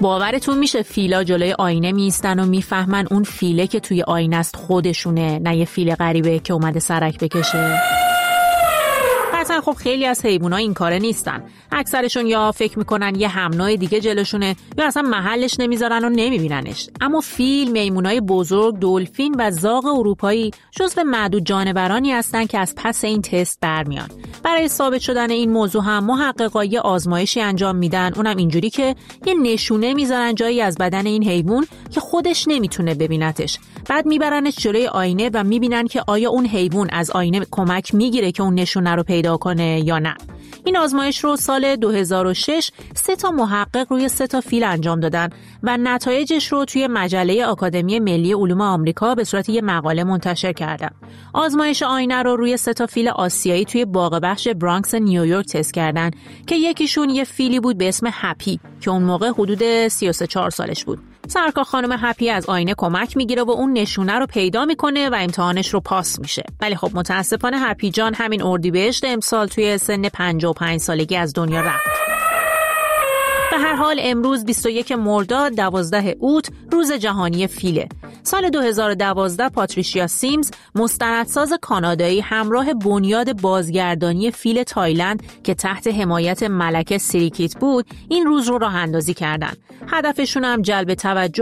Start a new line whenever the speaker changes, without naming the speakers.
باورتون میشه فیلا جلوی آینه میستن و میفهمن اون فیله که توی آینه است خودشونه، نه یه فیل غریبه که اومده سرک بکشه؟ قطعا خب خیلی از حیوونا این کاره نیستن. اکثرشون یا فکر میکنن یه همنوع دیگه جلوشونه یا اصلا محلش نمیذارن و نمیبیننش. اما فیل، میمونای بزرگ، دلفین و زاغ اروپایی جزو معدود جانورانی هستن که از پس این تست برمیان. برای ثابت شدن این موضوع هم محققا یه آزمایشی انجام میدن، اونم اینجوری که یه نشونه میذارن جایی از بدن این حیوان که خودش نمیتونه ببینتش. بعد میبرنش جلوی آینه و میبینن که آیا اون حیوان از آینه کمک میگیره که اون نشونه رو پیدا کنه یا نه. این آزمایش رو سال 2006 3 محقق روی 3 فیل انجام دادن و نتایجش رو توی مجله آکادمی ملی علوم آمریکا به صورت یه مقاله منتشر کردن. آزمایش آینه رو روی 3 فیل آسیایی توی باغ وحش برانکس نیویورک تست کردن که یکیشون یه فیلی بود به اسم هپی که اون موقع حدود 33-4 سالش بود. سرکار خانم هپی از آینه کمک میگیره و اون نشونه رو پیدا میکنه و امتحانش رو پاس میشه. ولی خب متاسفانه هپی جان همین اردیبهشت امسال توی سن 55 سالگی از دنیا رفت. به هر حال امروز 21 مرداد 12 اوت روز جهانی فیله. سال 2012 پاتریشیا سیمز مستندساز کانادایی همراه بنیاد بازگردانی فیل تایلند که تحت حمایت ملکه سیریکیت بود این روز رو راه اندازی کردن. هدفشون هم جلب توجه